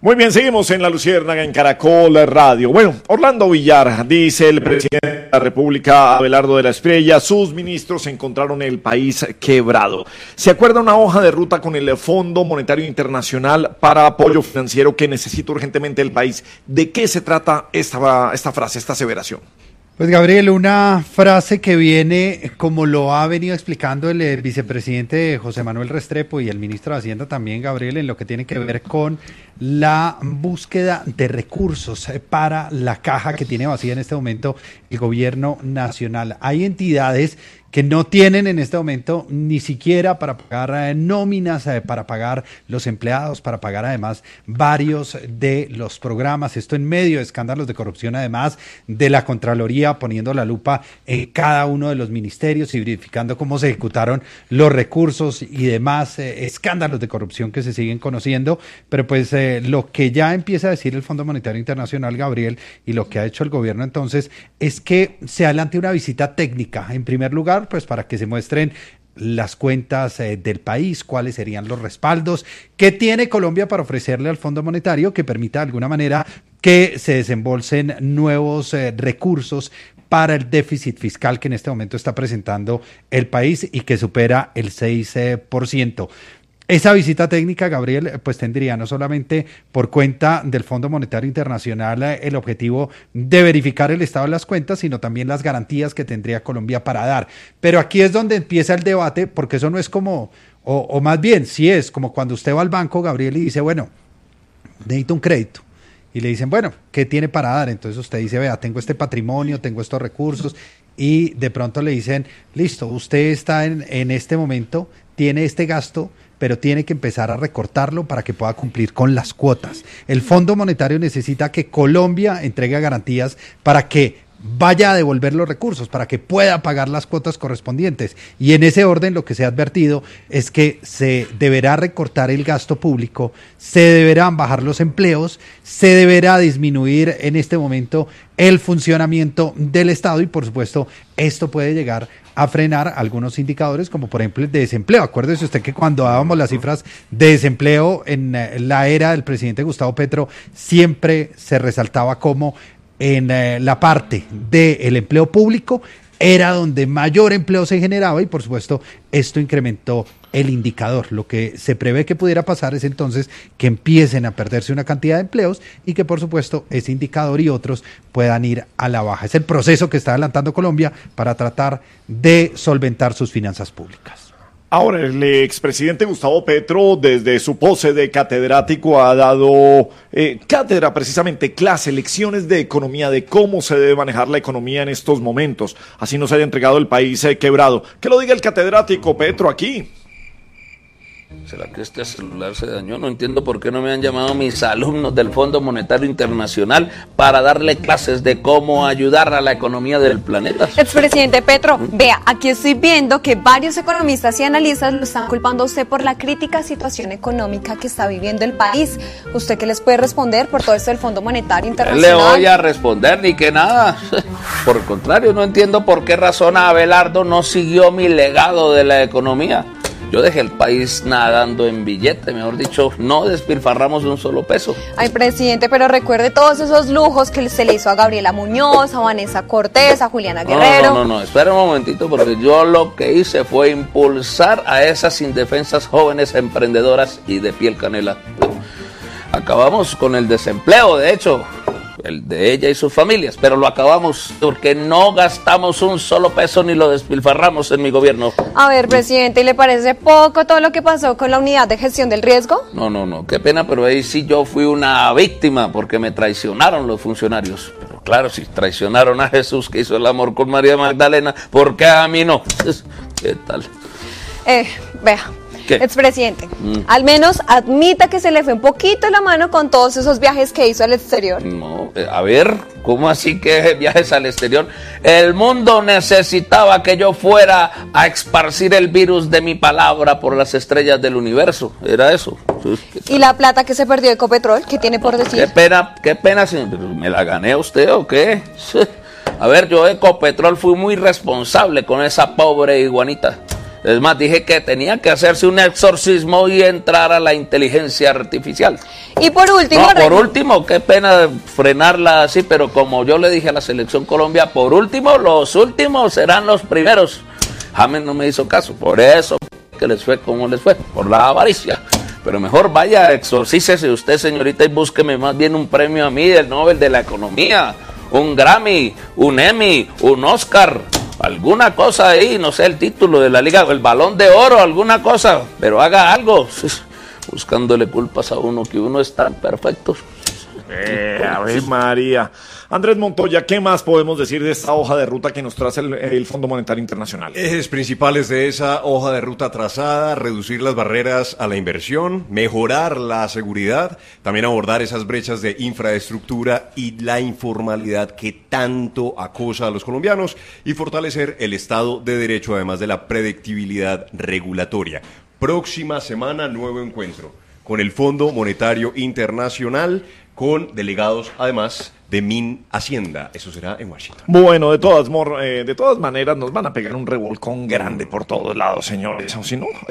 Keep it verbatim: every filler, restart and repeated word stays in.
Muy bien, seguimos en La Luciérnaga, en Caracol Radio. Bueno, Orlando Villar, dice el presidente de la República, Abelardo de la Espriella, sus ministros encontraron el país quebrado. ¿Se acuerda una hoja de ruta con el Fondo Monetario Internacional para apoyo financiero que necesita urgentemente el país? ¿De qué se trata esta, esta frase, esta aseveración? Pues Gabriel, una frase que viene, como lo ha venido explicando el, el vicepresidente José Manuel Restrepo y el ministro de Hacienda también, Gabriel, en lo que tiene que ver con la búsqueda de recursos para la caja que tiene vacía en este momento el gobierno nacional. Hay entidades que no tienen en este momento ni siquiera para pagar eh, nóminas, eh, para pagar los empleados, para pagar además varios de los programas. Esto en medio de escándalos de corrupción, además de la Contraloría poniendo la lupa en cada uno de los ministerios y verificando cómo se ejecutaron los recursos y demás eh, escándalos de corrupción que se siguen conociendo. Pero pues eh, lo que ya empieza a decir el Fondo Monetario Internacional, Gabriel, y lo que ha hecho el gobierno entonces, es que se adelante una visita técnica, en primer lugar, pues para que se muestren las cuentas eh, del país, cuáles serían los respaldos que tiene Colombia para ofrecerle al Fondo Monetario que permita de alguna manera que se desembolsen nuevos eh, recursos para el déficit fiscal que en este momento está presentando el país y que supera el seis por ciento. Esa visita técnica, Gabriel, pues tendría no solamente por cuenta del Fondo Monetario Internacional el objetivo de verificar el estado de las cuentas, sino también las garantías que tendría Colombia para dar. Pero aquí es donde empieza el debate, porque eso no es como, o, o más bien, sí es como cuando usted va al banco, Gabriel, y dice, bueno, necesito un crédito. Y le dicen, bueno, ¿qué tiene para dar? Entonces usted dice, vea, tengo este patrimonio, tengo estos recursos, y de pronto le dicen, listo, usted está en, en este momento, tiene este gasto, pero tiene que empezar a recortarlo para que pueda cumplir con las cuotas. El Fondo Monetario necesita que Colombia entregue garantías para que vaya a devolver los recursos, para que pueda pagar las cuotas correspondientes. Y en ese orden lo que se ha advertido es que se deberá recortar el gasto público, se deberán bajar los empleos, se deberá disminuir en este momento el funcionamiento del Estado y por supuesto esto puede llegar a frenar algunos indicadores como por ejemplo el de desempleo. Acuérdese usted que cuando dábamos las cifras de desempleo en la era del presidente Gustavo Petro siempre se resaltaba como en eh, la parte del empleo público era donde mayor empleo se generaba y por supuesto esto incrementó el indicador. Lo que se prevé que pudiera pasar es entonces que empiecen a perderse una cantidad de empleos y que por supuesto ese indicador y otros puedan ir a la baja. Es el proceso que está adelantando Colombia para tratar de solventar sus finanzas públicas. Ahora, el expresidente Gustavo Petro, desde su pose de catedrático, ha dado eh, cátedra, precisamente clase, lecciones de economía, de cómo se debe manejar la economía en estos momentos. Así no se haya entregado el país eh, quebrado. Que lo diga el catedrático Petro aquí. ¿Será que este celular se dañó? No entiendo por qué no me han llamado mis alumnos del Fondo Monetario Internacional para darle clases de cómo ayudar a la economía del planeta. Expresidente Petro, ¿Mm? Vea, aquí estoy viendo que varios economistas y analistas lo están culpando a usted por la crítica situación económica que está viviendo el país. ¿Usted qué les puede responder por todo esto del Fondo Monetario Internacional? Le voy a responder ni que nada. Por el contrario, no entiendo por qué razón Abelardo no siguió mi legado de la economía. Yo dejé el país nadando en billete, mejor dicho, no despilfarramos un solo peso. Ay, presidente, pero recuerde todos esos lujos que se le hizo a Gabriela Muñoz, a Vanessa Cortés, a Juliana Guerrero. No, no, no, no, espera un momentito, porque yo lo que hice fue impulsar a esas indefensas jóvenes emprendedoras y de piel canela. Acabamos con el desempleo, de hecho, el de ella y sus familias, pero lo acabamos porque no gastamos un solo peso ni lo despilfarramos en mi gobierno. A ver, presidente, ¿y le parece poco todo lo que pasó con la unidad de gestión del riesgo? No, no, no, qué pena, pero ahí sí yo fui una víctima porque me traicionaron los funcionarios. Pero claro, si traicionaron a Jesús que hizo el amor con María Magdalena, ¿por qué a mí no? ¿Qué tal? Eh, vea. ¿Qué? Expresidente, mm. al menos admita que se le fue un poquito la mano con todos esos viajes que hizo al exterior. No, a ver, ¿cómo así que viajes al exterior? El mundo necesitaba que yo fuera a esparcir el virus de mi palabra por las estrellas del universo, era eso. ¿Y la plata que se perdió de Ecopetrol? ¿Qué tiene por decir? Qué pena, qué pena, ¿me la gané a usted o qué? A ver, yo Ecopetrol fui muy responsable con esa pobre iguanita. Es más, dije que tenía que hacerse un exorcismo y entrar a la inteligencia artificial. Y por último... No, por último, qué pena frenarla así, pero como yo le dije a la Selección Colombia, por último, los últimos serán los primeros. James no me hizo caso, por eso que les fue como les fue, por la avaricia. Pero mejor vaya, exorcícese usted, señorita, y búsqueme más bien un premio a mí del Nobel de la Economía, un Grammy, un Emmy, un Oscar, alguna cosa ahí, no sé el título de la liga, el Balón de Oro, alguna cosa, pero haga algo, buscándole culpas a uno que uno es tan perfecto. Eh, a ver, María. Andrés Montoya, ¿qué más podemos decir de esta hoja de ruta que nos traza el, el Fondo Monetario Internacional? Ejes principales de esa hoja de ruta trazada: reducir las barreras a la inversión, mejorar la seguridad, también abordar esas brechas de infraestructura y la informalidad que tanto acosa a los colombianos y fortalecer el Estado de Derecho, además de la predictibilidad regulatoria. Próxima semana, nuevo encuentro con el Fondo Monetario Internacional, con delegados además de Min Hacienda. Eso será en Washington. Bueno, de todas, mor, eh, de todas maneras nos van a pegar un revolcón grande por todos lados, señores. O si no,